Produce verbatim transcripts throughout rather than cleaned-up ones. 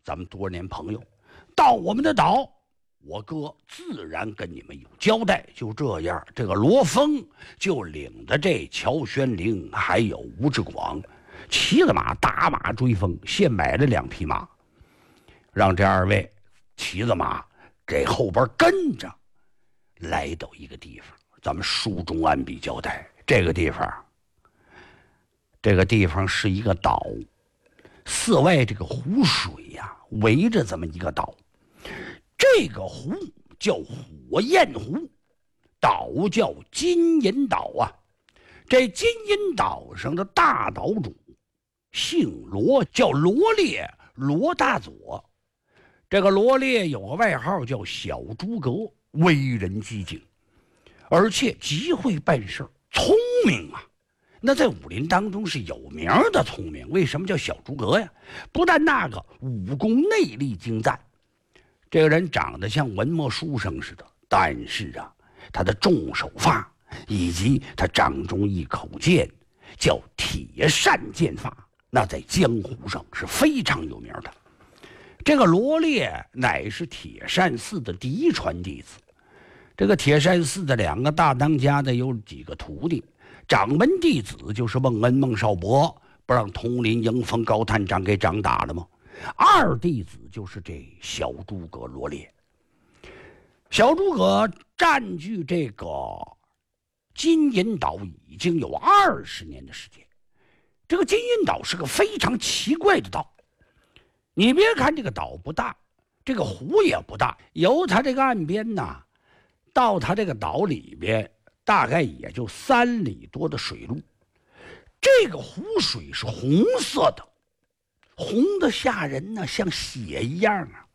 咱们多少年朋友，到我们的岛，我哥自然跟你们有交代。就这样，这个罗峰就领着这乔玄龄还有吴志广，骑着马打马追风，现买了两匹马，让这二位骑着马给后边跟着，来到一个地方。咱们书中按笔交代，这个地方，这个地方是一个岛，四外这个湖水呀、啊、围着这么一个岛。这个湖叫火焰湖，岛叫金银岛啊。这金银岛上的大岛主姓罗，叫罗烈，罗大佐。这个罗烈有个外号叫小诸葛，为人机警，而且极会办事，聪明啊。那在武林当中是有名的聪明。为什么叫小诸葛呀？不但那个武功内力精湛，这个人长得像文墨书生似的，但是啊，他的重手法以及他掌中一口剑叫铁扇剑法，那在江湖上是非常有名的。这个罗烈乃是铁扇寺的嫡一传弟子。这个铁扇寺的两个大当家的有几个徒弟，掌门弟子就是孟恩孟少伯，不让统领迎风高探长给掌打了吗？二弟子就是这小诸葛罗烈。小诸葛占据这个金银岛已经有二十年的时间。这个金银岛是个非常奇怪的岛，你别看这个岛不大，这个湖也不大，由它这个岸边呢，到它这个岛里边大概也就三里多的水路。这个湖水是红色的，红的吓人呢，像血一样啊。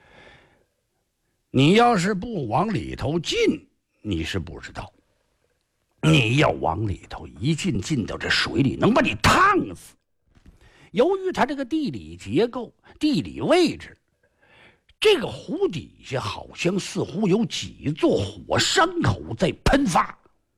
你要是不往里头进，你是不知道。你要往里头一进，进到这水里，能把你烫死。由于它这个地理结构、地理位置，这个湖底下好像似乎有几座火山口在喷发，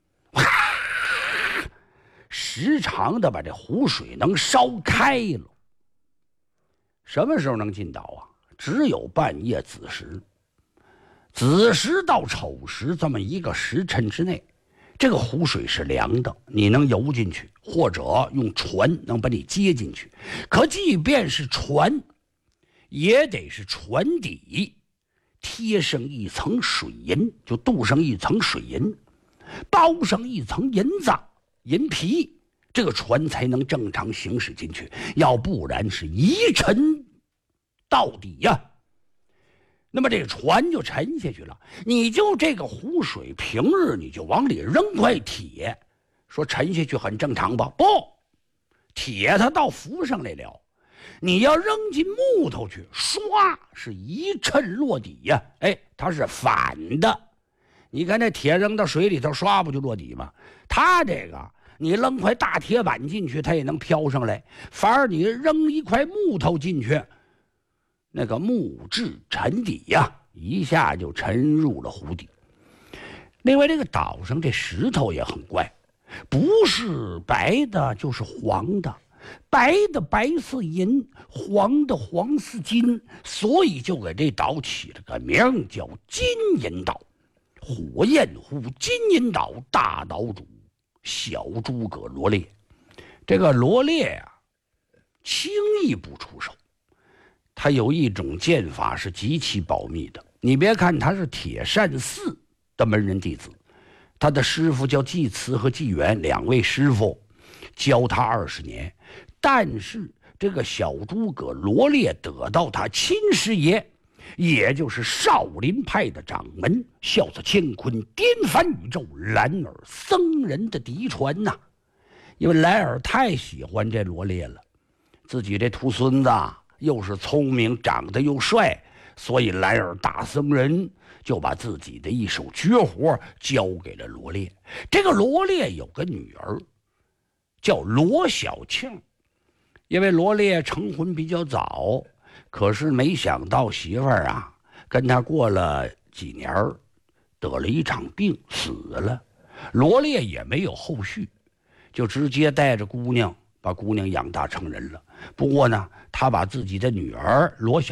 时常的把这湖水能烧开了。什么时候能进岛啊？只有半夜子时，子时到丑时这么一个时辰之内，这个湖水是凉的，你能游进去，或者用船能把你接进去。可即便是船，也得是船底贴上一层水银，就镀上一层水银，包上一层银子银皮，这个船才能正常行驶进去，要不然是一沉到底呀、啊。那么这个船就沉下去了，你就这个湖水平日你就往里扔块铁，说沉下去很正常吧？不，铁它倒浮上来了，你要扔进木头去，唰是一沉落底呀、啊！哎，它是反的。你看这铁扔到水里头，唰不就落底吗？它这个你扔块大铁板进去，它也能飘上来。反而你扔一块木头进去，那个木质沉底呀、啊，一下就沉入了湖底。另外，这个岛上这石头也很怪，不是白的，就是黄的。白的白似银，黄的黄似金，所以就给这岛起了个名叫金银岛。火焰湖金银岛大岛主小诸葛罗烈，这个罗烈啊，轻易不出手。他有一种剑法是极其保密的。你别看他是铁扇寺的门人弟子，他的师傅叫季慈和季元，两位师傅教他二十年。但是这个小诸葛罗烈得到他亲师爷，也就是少林派的掌门，笑色乾坤，颠翻宇宙，兰尔僧人的嫡传呐、啊。因为兰尔太喜欢这罗烈了，自己这徒孙子又是聪明，长得又帅，所以兰尔大僧人就把自己的一手绝活交给了罗烈。这个罗烈有个女儿叫罗小庆，因为罗烈成婚比较早，可是没想到媳妇儿啊跟他过了几年得了一场病死了，罗烈也没有后续，就直接带着姑娘把姑娘养大成人了。不过呢，他把自己的女儿罗小